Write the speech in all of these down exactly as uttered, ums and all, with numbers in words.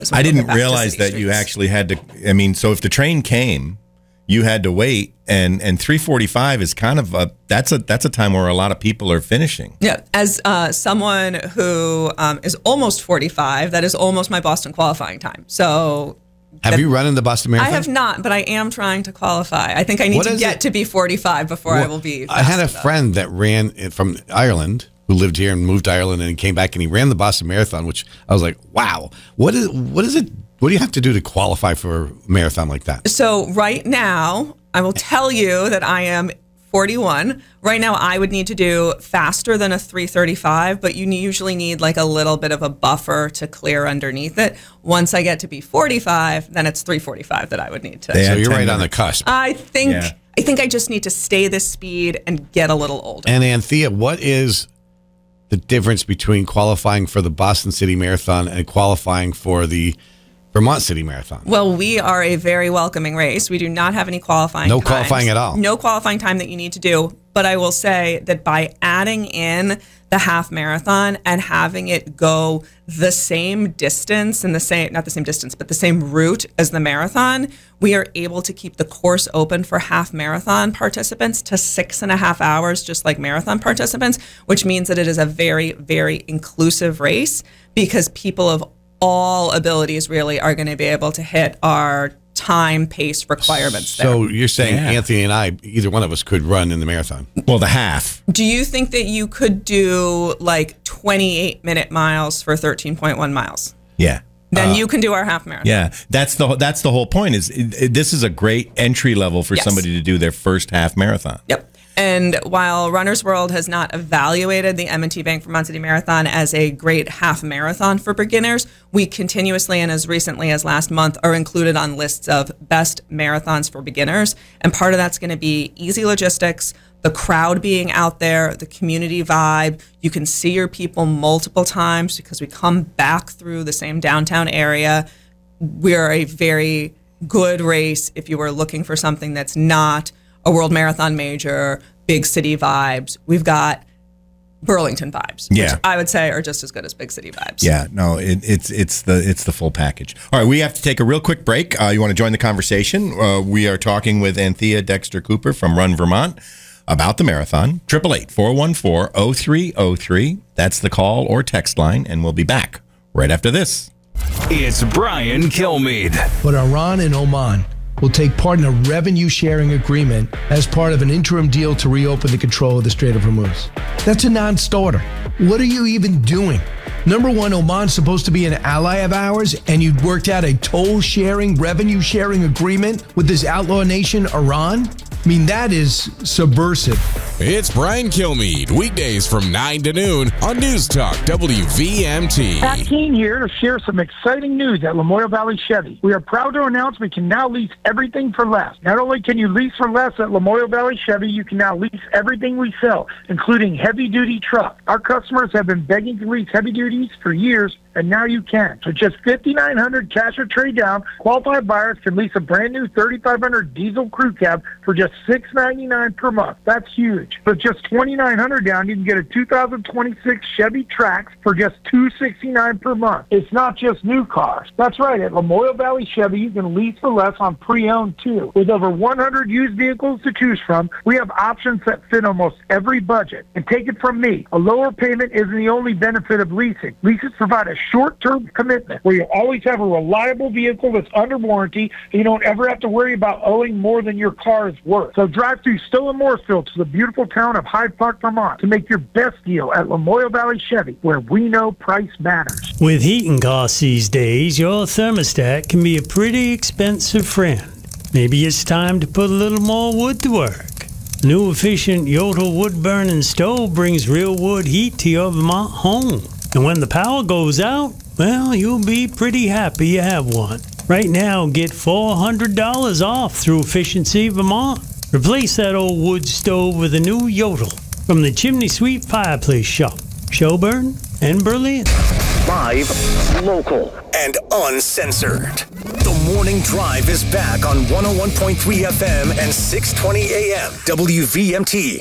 I didn't realize that you actually had to, I mean, so if the train came, you had to wait, and, and three forty-five is kind of a, that's a, that's a time where a lot of people are finishing. Yeah. As uh, someone who um, is almost forty-five, that is almost my Boston qualifying time. So have you run in the Boston Marathon? I have not, but I am trying to qualify. I think I need what to get it? to be forty-five before well, I will be. I had a enough. friend that ran from Ireland who lived here and moved to Ireland and he came back and he ran the Boston Marathon, which I was like, wow, what is, what is it? What do you have to do to qualify for a marathon like that? So right now, I will tell you that I am forty-one. Right now, I would need to do faster than a three thirty-five, but you usually need like a little bit of a buffer to clear underneath it. Once I get to be forty-five, then it's three forty-five that I would need to. So you're right on the cusp. I think Yeah. I think I just need to stay this speed and get a little older. And Anthea, what is the difference between qualifying for the Boston City Marathon and qualifying for the Vermont City Marathon? Well, we are a very welcoming race. We do not have any qualifying No times. qualifying at all. No qualifying time that you need to do. But I will say that by adding in the half marathon and having it go the same distance and the same, not the same distance, but the same route as the marathon, we are able to keep the course open for half marathon participants to six and a half hours, just like marathon participants, which means that it is a very, very inclusive race because people of all abilities really are going to be able to hit our time pace requirements So there. you're saying Yeah. Anthony and I, either one of us could run in the marathon? Well, the half. Do you think that you could do like twenty-eight minute miles for thirteen point one miles? Yeah. Then Uh, you can do our half marathon. Yeah, that's the that's the whole point. Is it, it- this is a great entry level for Yes. somebody to do their first half marathon. Yep. And while Runner's World has not evaluated the M and T Bank Vermont City Marathon as a great half marathon for beginners, we continuously and as recently as last month are included on lists of best marathons for beginners. And part of that's going to be easy logistics, the crowd being out there, the community vibe. You can see your people multiple times because we come back through the same downtown area. We're a very good race if you were looking for something that's not a world marathon major, big city vibes. We've got Burlington vibes, Yeah. which I would say are just as good as big city vibes. Yeah, no, it, it's it's the it's the full package. All right, we have to take a real quick break. Uh, you want to join the conversation? Uh, we are talking with Anthea Dexter Cooper from Run Vermont about the marathon. Triple eight four one four zero three zero three. That's the call or text line, and we'll be back right after this. It's Brian Kilmeade. But Iran and Oman will take part in a revenue-sharing agreement as part of an interim deal to reopen the control of the Strait of Hormuz. That's a non-starter. What are you even doing? Number one, Oman's supposed to be an ally of ours, and you'd worked out a toll-sharing, revenue-sharing agreement with this outlaw nation, Iran? I mean, that is subversive. It's Brian Kilmeade, weekdays from nine to noon on News Talk W V M T. Pat Keene here to share some exciting news at Lamoille Valley Chevy. We are proud to announce we can now lease everything for less. Not only can you lease for less at Lamoille Valley Chevy, you can now lease everything we sell, including heavy-duty trucks. Our customers have been begging to lease heavy duties for years, and now you can. For just five thousand nine hundred dollars cash or trade down, qualified buyers can lease a brand new three thousand five hundred dollars diesel crew cab for just six hundred ninety-nine dollars per month. That's huge. For just two thousand nine hundred dollars down, you can get a two thousand twenty-six Chevy Trax for just two hundred sixty-nine dollars per month. It's not just new cars. That's right. At Lamoille Valley Chevy, you can lease for less on pre-owned too. With over one hundred used vehicles to choose from, we have options that fit almost every budget. And take it from me, a lower payment isn't the only benefit of leasing. Leases provide a short-term commitment where you always have a reliable vehicle that's under warranty and you don't ever have to worry about owing more than your car is worth. So drive through Stowe and Mooresville to the beautiful town of Hyde Park, Vermont to make your best deal at Lamoille Valley Chevy, where we know price matters. With heating costs these days, your thermostat can be a pretty expensive friend. Maybe it's time to put a little more wood to work. New efficient Yodel wood-burning stove brings real wood heat to your Vermont home. And when the power goes out, well, you'll be pretty happy you have one. Right now, get four hundred dollars off through Efficiency Vermont. Replace that old wood stove with a new Yodel from the Chimney Sweep Fireplace Shop, Shelburne and Berlin. Live, local, and uncensored. The Morning Drive is back on one oh one point three F M and six twenty A M W V M T.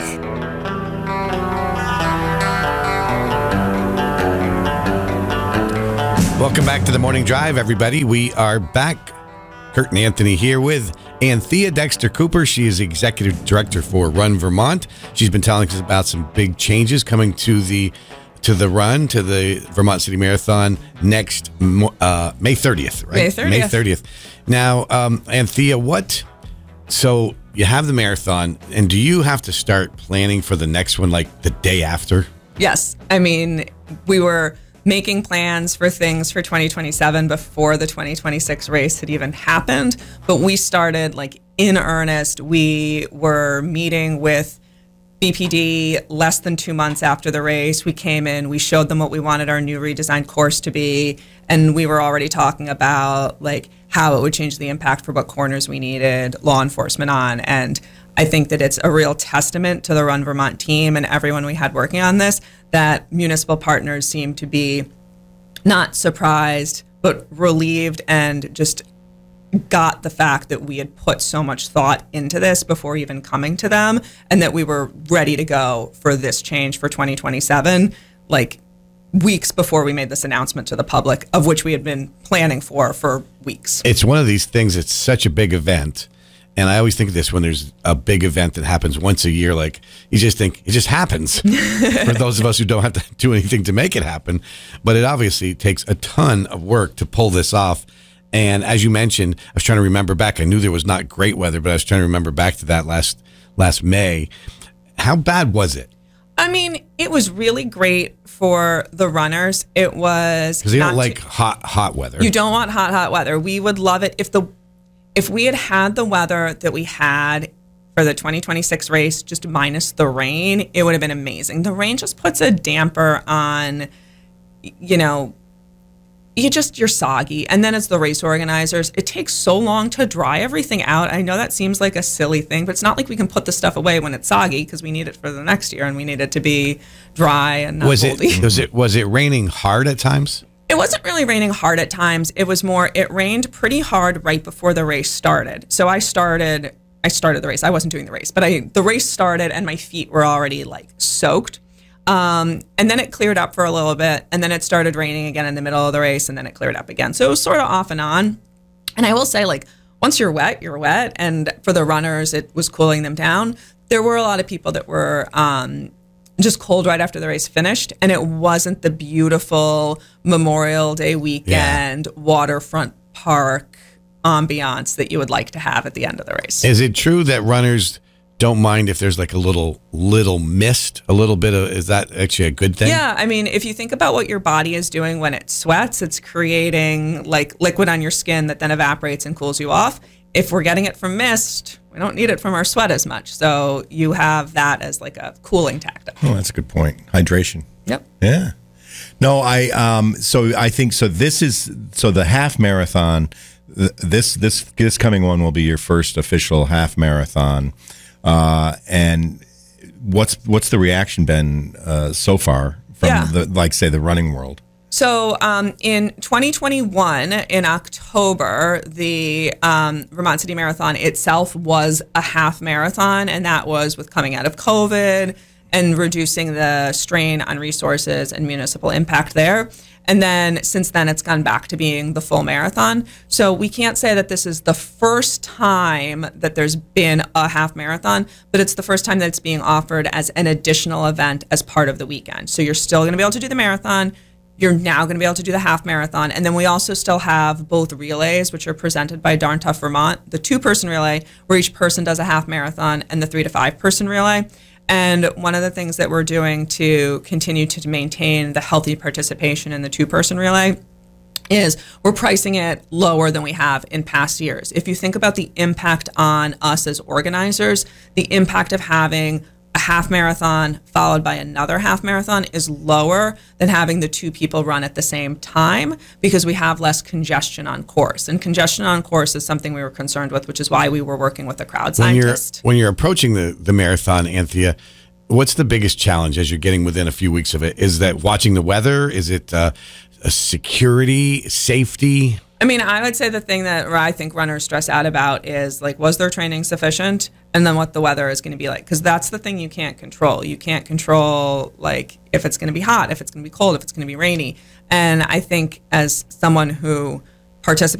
Welcome back to the Morning Drive, everybody. We are back. Kurt and Anthony here with Anthea Dexter Cooper. She is the executive director for Run Vermont. She's been telling us about some big changes coming to the to the run, to the Vermont City Marathon next uh, May thirtieth, right? May thirtieth. May thirtieth. Now, um, Anthea, what? So you have the marathon, and do you have to start planning for the next one like the day after? Yes. I mean, we were making plans for things for twenty twenty-seven before the twenty twenty-six race had even happened. But we started like in earnest. We were meeting with B P D less than two months after the race. We came in, we showed them what we wanted our new redesigned course to be. And we were already talking about like how it would change the impact for what corners we needed law enforcement on. And I think that it's a real testament to the Run Vermont team and everyone we had working on this that municipal partners seem to be not surprised, but relieved and just got the fact that we had put so much thought into this before even coming to them and that we were ready to go for this change for twenty twenty-seven, like weeks before we made this announcement to the public, of which we had been planning for for weeks. It's one of these things, it's such a big event. And I always think of this when there's a big event that happens once a year, like you just think it just happens for those of us who don't have to do anything to make it happen. But it obviously takes a ton of work to pull this off. And as you mentioned, I was trying to remember back. I knew there was not great weather, but I was trying to remember back to that last last May. How bad was it? I mean, it was really great for the runners. It was because they don't not like too- hot hot weather. You don't want hot, hot weather. We would love it if the if we had had the weather that we had for the twenty twenty-six race, just minus the rain, it would have been amazing. The rain just puts a damper on, you know, you just, you're soggy. And then as the race organizers, it takes so long to dry everything out. I know that seems like a silly thing, but it's not like we can put the stuff away when it's soggy because we need it for the next year and we need it to be dry and not was moldy. it was it was it raining hard at times? It wasn't really raining hard at times. It was more, it rained pretty hard right before the race started. So I started, I started the race. I wasn't doing the race, but I, the race started and my feet were already like soaked. Um, and then it cleared up for a little bit and then it started raining again in the middle of the race and then it cleared up again. So it was sort of off and on. And I will say, like, once you're wet, you're wet. And for the runners, it was cooling them down. There were a lot of people that were, um, just cold right after the race finished, and it wasn't the beautiful Memorial Day weekend yeah. waterfront park ambiance that you would like to have at the end of the race. Is it true that runners don't mind if there's like a little little mist, a little bit of, is that actually a good thing? Yeah, I mean, if you think about what your body is doing when it sweats, it's creating like liquid on your skin that then evaporates and cools you off. If we're getting it from mist, we don't need it from our sweat as much. So you have that as like a cooling tactic. Oh, that's a good point. Hydration. Yep. Yeah. No, I um so I think so this is so the half marathon th- this this this coming one will be your first official half marathon. Uh and what's what's the reaction been uh so far from Yeah. the like say the running world? So um, in twenty twenty-one, in October, the um, Vermont City Marathon itself was a half marathon, and that was with coming out of COVID and reducing the strain on resources and municipal impact there. And then since then, it's gone back to being the full marathon. So we can't say that this is the first time that there's been a half marathon, but it's the first time that it's being offered as an additional event as part of the weekend. So you're still going to be able to do the marathon. You're now going to be able to do the half marathon. And then we also still have both relays, which are presented by Darn Tough Vermont, the two-person relay, where each person does a half marathon, and the three to five-person relay. And one of the things that we're doing to continue to maintain the healthy participation in the two-person relay is we're pricing it lower than we have in past years. If you think about the impact on us as organizers, the impact of having a half marathon followed by another half marathon is lower than having the two people run at the same time because we have less congestion on course. And congestion on course is something we were concerned with, which is why we were working with a crowd scientist. When you're, when you're approaching the, the marathon, Anthea, what's the biggest challenge as you're getting within a few weeks of it? Is that watching the weather? Is it uh, a security, safety? I mean, I would say the thing that I think runners stress out about is, like, was their training sufficient? And then what the weather is going to be like. Because that's the thing you can't control. You can't control, like, if it's going to be hot, if it's going to be cold, if it's going to be rainy. And I think as someone who participates